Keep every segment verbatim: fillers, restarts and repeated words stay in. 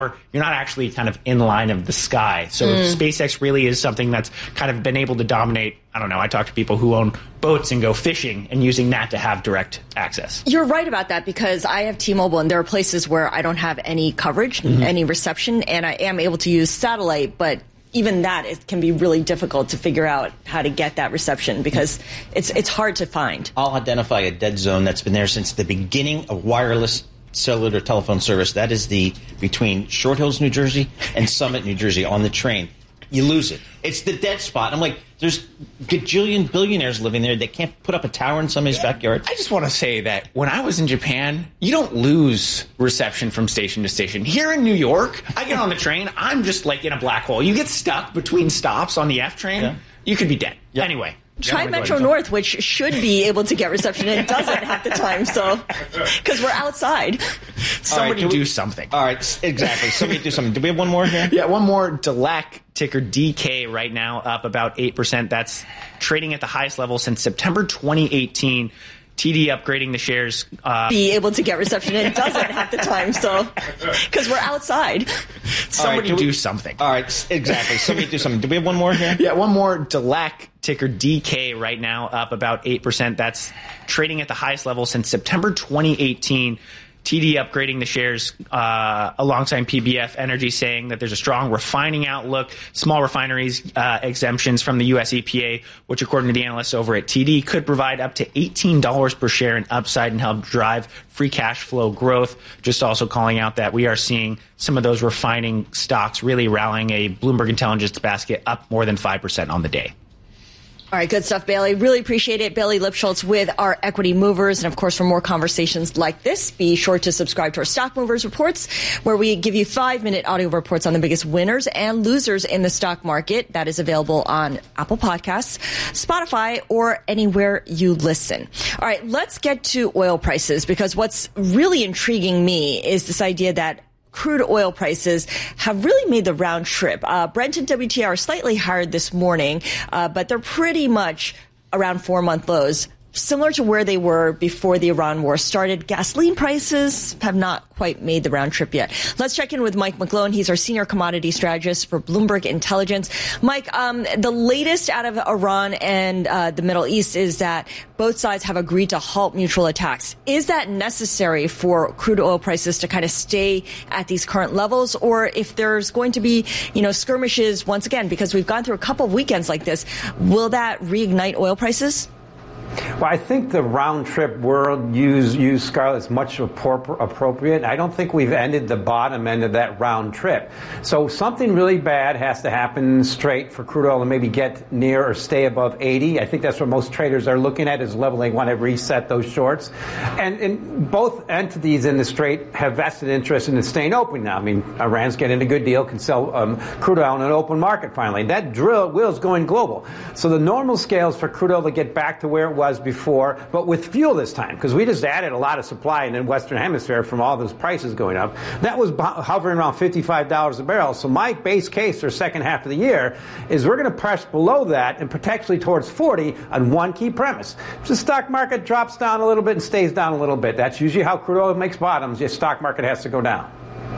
you're not actually kind of in line of the sky. So mm. SpaceX really is something that's kind of been able to dominate. I don't know. I talk to people who own boats and go fishing and using that to have direct access. You're right about that, because I have T-Mobile and there are places where I don't have any coverage, mm-hmm. any reception, and I am able to use satellite, but even that it can be really difficult to figure out how to get that reception because it's it's hard to find. I'll identify a dead zone that's been there since the beginning of wireless cellular telephone service. That is the between Short Hills, New Jersey and Summit, New Jersey on the train. You lose it. It's the dead spot. I'm like, there's gajillion billionaires living there. They can't put up a tower in somebody's backyard. I just want to say that when I was in Japan, you don't lose reception from station to station. Here in New York, I get on the train, I'm just like in a black hole. You get stuck between stops on the F train, yeah. you could be dead. Yep. Anyway. Try Metro North, which should be able to get reception, and it doesn't half the time, so, because we're outside. Somebody right, do we, something. All right, exactly. Somebody do something. Do we have one more here? Yeah, one more. D L A C, ticker D K, right now up about eight percent. That's trading at the highest level since September twenty eighteen. T D upgrading the shares. Uh, be able to get reception, and it doesn't half the time, so, because we're outside. Somebody right, do, do we, something. All right, exactly. Somebody do something. Do we have one more here? Yeah, one more. D L A C, ticker D K, right now up about eight percent. That's trading at the highest level since September twenty eighteen. T D upgrading the shares uh, alongside P B F Energy, saying that there's a strong refining outlook. Small refineries uh, exemptions from the U S E P A, which according to the analysts over at T D, could provide up to eighteen dollars per share in upside and help drive free cash flow growth. Just also calling out that we are seeing some of those refining stocks really rallying. A Bloomberg Intelligence basket up more than five percent on the day. All right, good stuff, Bailey. Really appreciate it. Bailey Lipschultz with our equity movers. And of course, for more conversations like this, be sure to subscribe to our Stock Movers Reports, where we give you five minute audio reports on the biggest winners and losers in the stock market. That is available on Apple Podcasts, Spotify, or anywhere you listen. All right, let's get to oil prices, because what's really intriguing me is this idea that crude oil prices have really made the round trip. Uh, Brent and W T I are slightly higher this morning, uh, but they're pretty much around four-month lows, similar to where they were before the Iran war started. Gasoline prices have not quite made the round trip yet. Let's check in with Mike McGlone. He's our senior commodity strategist for Bloomberg Intelligence. Mike, um, the latest out of Iran and uh, the Middle East is that both sides have agreed to halt mutual attacks. Is that necessary for crude oil prices to kind of stay at these current levels? Or if there's going to be, you know, skirmishes once again, because we've gone through a couple of weekends like this, will that reignite oil prices? Well, I think the round-trip word used, used Scarlett, is much appropriate. I don't think we've ended the bottom end of that round trip. So something really bad has to happen straight for crude oil to maybe get near or stay above eighty. I think that's what most traders are looking at, is level. They want to reset those shorts. And, and both entities in the Strait have vested interest in staying open now. I mean, Iran's getting a good deal, can sell um, crude oil in an open market finally. That drill wheel's going global. So the normal scales for crude oil to get back to where it was was before, but with fuel this time, because we just added a lot of supply in the Western Hemisphere from all those prices going up. That was hovering around fifty-five dollars a barrel. So my base case for second half of the year is we're going to press below that and potentially towards forty on one key premise. If the stock market drops down a little bit and stays down a little bit, that's usually how crude oil makes bottoms. The stock market has to go down.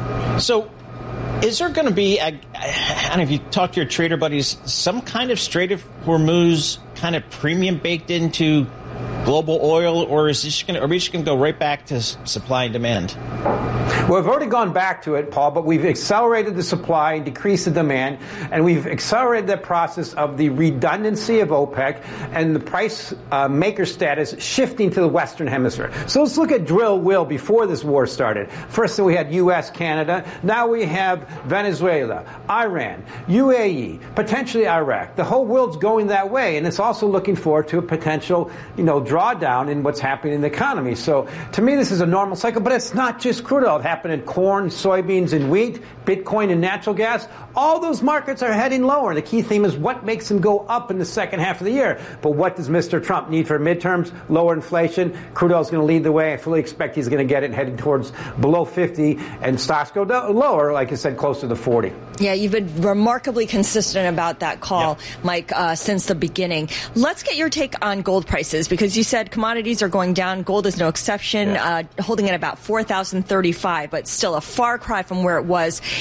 So is there going to be, I, I don't know if you talk to your trader buddies, some kind of Strait of Hormuz kind of premium baked into global oil, or is this going to, are we just going to go right back to supply and demand? Well, we've already gone back to it, Paul, but we've accelerated the supply and decreased the demand, and we've accelerated the process of the redundancy of OPEC and the price uh, maker status shifting to the Western Hemisphere. So let's look at drill will before this war started. First, we had U S, Canada. Now we have Venezuela, Iran, U A E, potentially Iraq. The whole world's going that way, and it's also looking forward to a potential, you know, drawdown in what's happening in the economy. So to me, this is a normal cycle, but it's not just crude oil. It happened in corn, soybeans, and wheat, Bitcoin, and natural gas. All those markets are heading lower. The key theme is what makes them go up in the second half of the year. But what does Mister Trump need for midterms? Lower inflation. Crude oil is going to lead the way. I fully expect he's going to get it heading towards below fifty, and stocks go down, lower, like I said, closer to forty. Yeah, you've been remarkably consistent about that call, yeah. Mike, uh, since the beginning. Let's get your take on gold prices, because you said commodities are going down. Gold is no exception, yeah. uh, holding at about four thousand thirty-five, but still a far cry from where it was